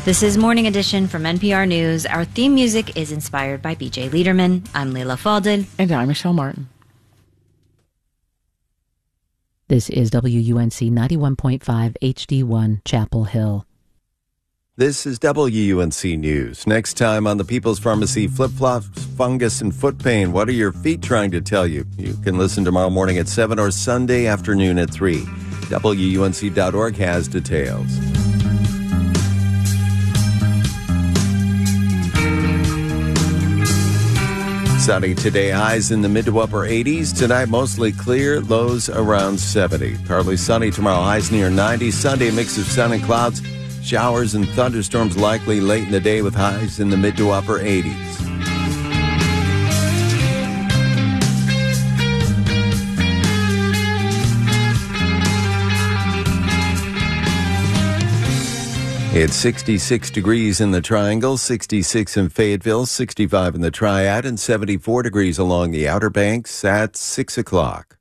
This is Morning Edition from NPR News. Our theme music is inspired by BJ Liederman. I'm Leila Fadel. And I'm Michelle Martin. This is WUNC 91.5 HD1 Chapel Hill. This is WUNC News. Next time on the People's Pharmacy, flip-flops, fungus, and foot pain. What are your feet trying to tell you? You can listen tomorrow morning at 7 or Sunday afternoon at 3. WUNC.org has details. Sunny today, highs in the mid to upper 80s. Tonight, mostly clear, lows around 70. Partly sunny tomorrow, highs near 90. Sunday, a mix of sun and clouds. Showers and thunderstorms likely late in the day with highs in the mid to upper 80s. It's 66 degrees in the Triangle, 66 in Fayetteville, 65 in the Triad, and 74 degrees along the Outer Banks at 6 o'clock.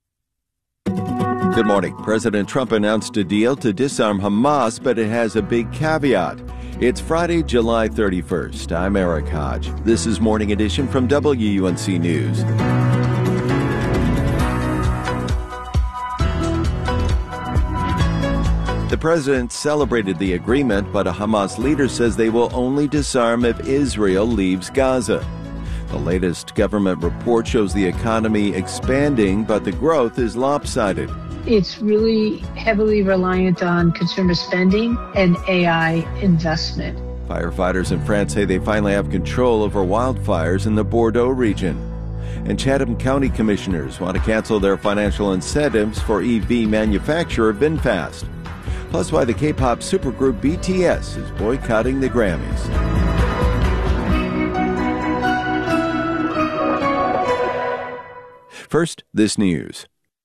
Good morning. President Trump announced a deal to disarm Hamas, but it has a big caveat. It's Friday, July 31st. I'm Eric Hodge. This is Morning Edition from WUNC News. The president celebrated the agreement, but a Hamas leader says they will only disarm if Israel leaves Gaza. The latest government report shows the economy expanding, but the growth is lopsided. It's really heavily reliant on consumer spending and AI investment. Firefighters in France say they finally have control over wildfires in the Bordeaux region. And Chatham County commissioners want to cancel their financial incentives for EV manufacturer VinFast. Plus, why the K-pop supergroup BTS is boycotting the Grammys. First, this news.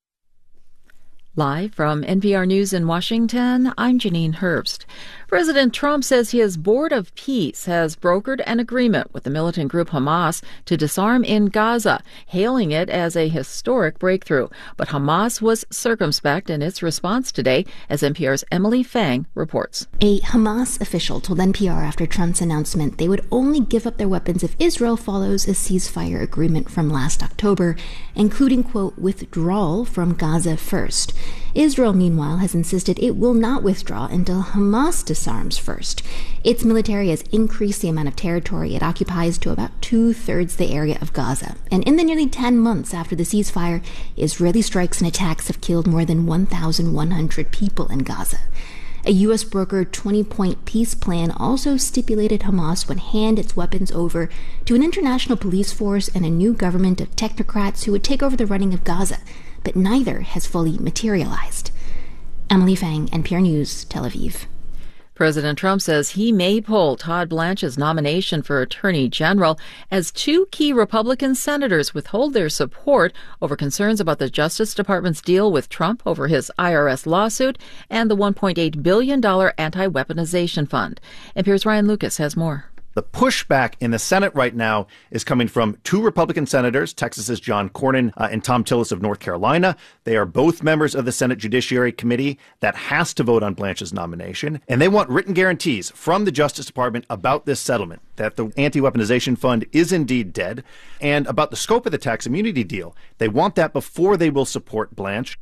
Live from NPR News in Washington, I'm Janine Herbst. President Trump says his Board of Peace has brokered an agreement with the militant group Hamas to disarm in Gaza, hailing it as a historic breakthrough. But Hamas was circumspect in its response today, as NPR's Emily Fang reports. A Hamas official told NPR after Trump's announcement they would only give up their weapons if Israel follows a ceasefire agreement from last October, including, quote, withdrawal from Gaza first. Israel, meanwhile, has insisted it will not withdraw until Hamas disarms first. Its military has increased the amount of territory it occupies to about 2/3 the area of Gaza. And in the nearly 10 months after the ceasefire, Israeli strikes and attacks have killed more than 1,100 people in Gaza. A U.S. brokered 20-point peace plan also stipulated Hamas would hand its weapons over to an international police force and a new government of technocrats who would take over the running of Gaza. But neither has fully materialized. Emily Fang, NPR News, Tel Aviv. President Trump says he may pull Todd Blanche's nomination for Attorney General as two key Republican senators withhold their support over concerns about the Justice Department's deal with Trump over his IRS lawsuit and the $1.8 billion anti-weaponization fund. NPR's Ryan Lucas has more. The pushback in the Senate right now is coming from two Republican senators, Texas's John Cornyn and Thom Tillis of North Carolina. They are both members of the Senate Judiciary Committee that has to vote on Blanche's nomination. And they want written guarantees from the Justice Department about this settlement, that the anti-weaponization fund is indeed dead, and about the scope of the tax immunity deal. They want that before they will support Blanche.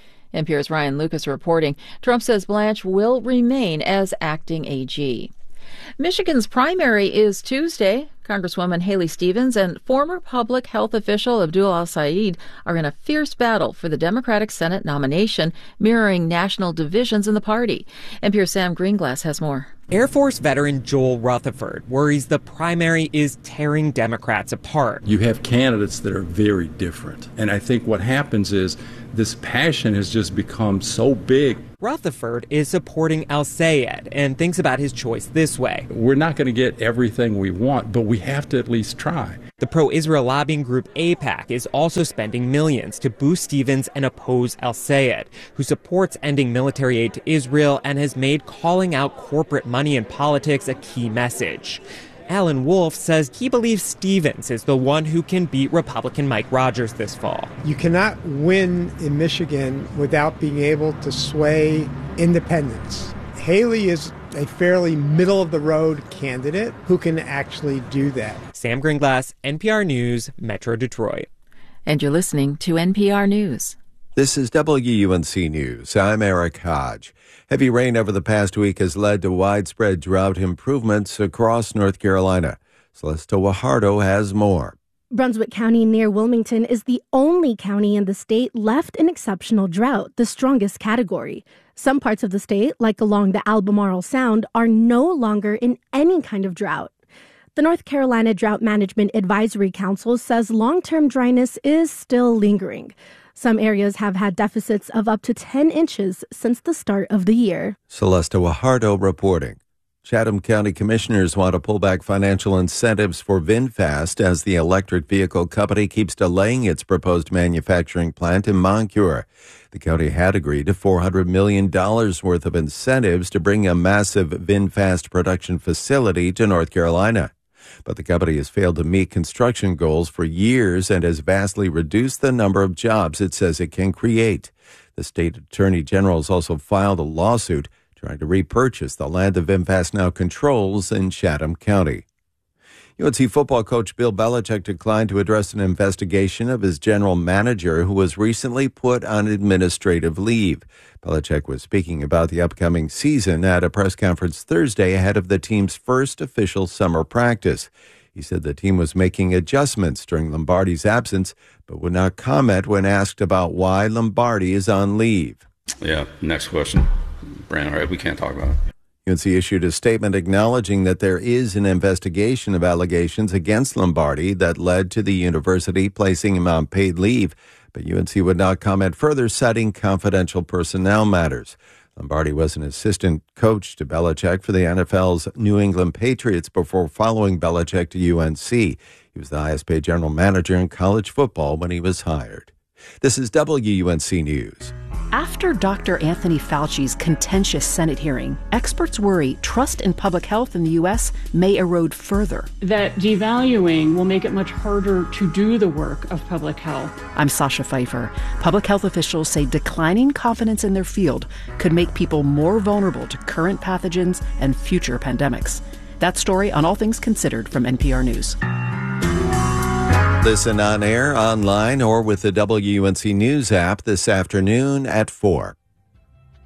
NPR's Ryan Lucas reporting. Trump says Blanche will remain as acting AG. Michigan's primary is Tuesday. Congresswoman Haley Stevens and former public health official Abdul al-Sayed are in a fierce battle for the Democratic Senate nomination, mirroring national divisions in the party. NPR's Sam Greenglass has more. Air Force veteran Joel Rutherford worries the primary is tearing Democrats apart. You have candidates that are very different. And I think what happens is this passion has just become so big. Rutherford is supporting al-Sayed and thinks about his choice this way. We're not going to get everything we want, but we have to at least try. The pro-Israel lobbying group AIPAC is also spending millions to boost Stevens and oppose al-Sayed, who supports ending military aid to Israel and has made calling out corporate money in politics a key message. Alan Wolf says he believes Stevens is the one who can beat Republican Mike Rogers this fall. You cannot win in Michigan without being able to sway independents. Haley is a fairly middle-of-the-road candidate who can actually do that. Sam Gringlass, NPR News, Metro Detroit. And you're listening to NPR News. This is WUNC News. I'm Eric Hodge. Heavy rain over the past week has led to widespread drought improvements across North Carolina. Celeste Guajardo has more. Brunswick County near Wilmington is the only county in the state left in exceptional drought, the strongest category. Some parts of the state, like along the Albemarle Sound, are no longer in any kind of drought. The North Carolina Drought Management Advisory Council says long-term dryness is still lingering. Some areas have had deficits of up to 10 inches since the start of the year. Celeste Guajardo reporting. Chatham County commissioners want to pull back financial incentives for VinFast as the electric vehicle company keeps delaying its proposed manufacturing plant in Moncure. The county had agreed to $400 million worth of incentives to bring a massive VinFast production facility to North Carolina. But the company has failed to meet construction goals for years and has vastly reduced the number of jobs it says it can create. The state attorney general has also filed a lawsuit trying to repurchase the land that VinFast now controls in Chatham County. UNC football coach Bill Belichick declined to address an investigation of his general manager who was recently put on administrative leave. Belichick was speaking about the upcoming season at a press conference Thursday ahead of the team's first official summer practice. He said the team was making adjustments during Lombardi's absence, but would not comment when asked about why Lombardi is on leave. Yeah, next question. Brandon, all right, we can't talk about it. UNC issued a statement acknowledging that there is an investigation of allegations against Lombardi that led to the university placing him on paid leave, but UNC would not comment further, citing confidential personnel matters. Lombardi was an assistant coach to Belichick for the NFL's New England Patriots before following Belichick to UNC. He was the highest paid general manager in college football when he was hired. This is WUNC News. After Dr. Anthony Fauci's contentious Senate hearing, experts worry trust in public health in the U.S. may erode further. That devaluing will make it much harder to do the work of public health. I'm Sasha Pfeiffer. Public health officials say declining confidence in their field could make people more vulnerable to current pathogens and future pandemics. That story on All Things Considered from NPR News. Listen on air, online, or with the WUNC News app this afternoon at 4.